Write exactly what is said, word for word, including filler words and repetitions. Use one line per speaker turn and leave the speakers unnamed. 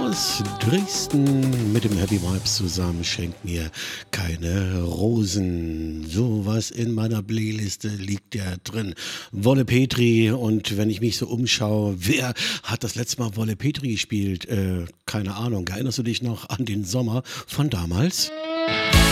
aus Dresden mit dem Happy Vibes zusammen schenkt mir keine Rosen. So was in meiner Playliste liegt ja drin. Wolle Petri, und wenn ich mich so umschaue, wer hat das letzte Mal Wolle Petri gespielt? Äh, keine Ahnung. Erinnerst du dich noch an den Sommer von damals?